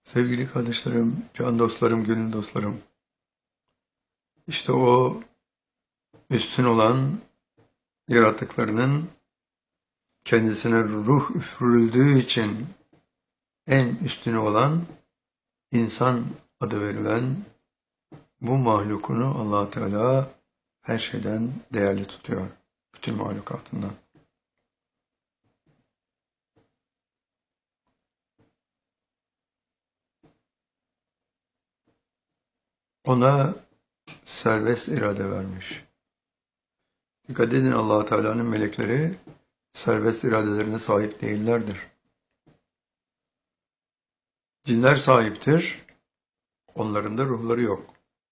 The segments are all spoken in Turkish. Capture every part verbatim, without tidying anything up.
Sevgili kardeşlerim, can dostlarım, gönül dostlarım, işte o üstün olan yaratıklarının kendisine ruh üfürüldüğü için en üstünü olan insan adı verilen bu mahlukunu Allah Teala her şeyden değerli tutuyor, bütün mahlukatından. Ona serbest irade vermiş. Dikkat edin, Allah Teala'nın melekleri serbest iradelerine sahip değillerdir. Cinler sahiptir, onların da ruhları yok.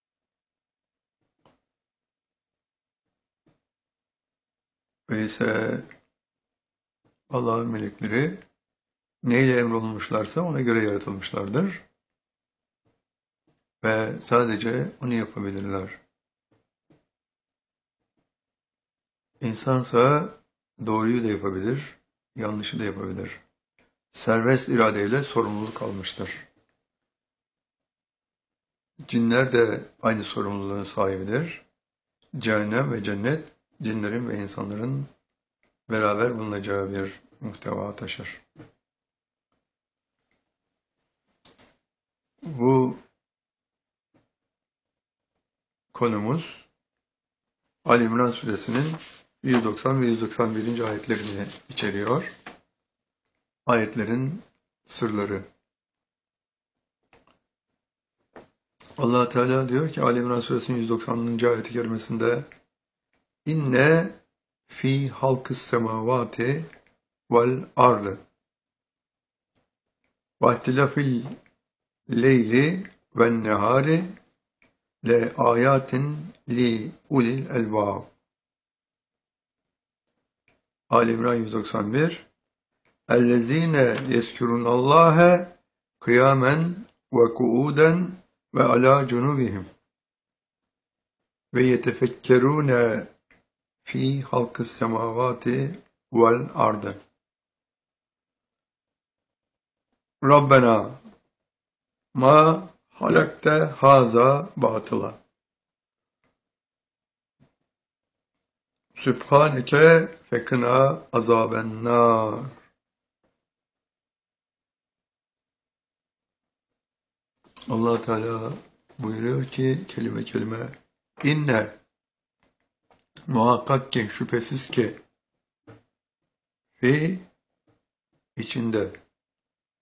Öyleyse Allah'ın melekleri neyle emrolunmuşlarsa ona göre yaratılmışlardır ve sadece onu yapabilirler. İnsansa doğruyu da yapabilir, yanlışı da yapabilir. Serbest iradeyle sorumluluk almıştır. Cinler de aynı sorumluluğun sahibidir. Cehennem ve cennet, cinlerin ve insanların beraber bulunacağı bir muhteva taşır. Bu konumuz Ali İmran Suresinin yüz doksan ve yüz doksan birinci ayetlerini içeriyor. Ayetlerin sırları. Allah Teala diyor ki Ali İmran Suresinin yüz doksanıncı ayet-i kerimesinde İnne fi halkı semavati vel ardı ve ihtilafil leyli ve nehari le ayatin li ulil elbab. Ali İmran yüz doksan bir Ellezine yezkurunallâhe kıyamen ve kuuden ve ala cunubihim ve yetefekkerûne fi halkı semavati vel ardı. Rabbena ma halakte haza batıla. Sübhaneke fekina azabennar. Allah Teala buyuruyor ki kelime kelime inne muhakkak ki şüphesiz ki fi içinde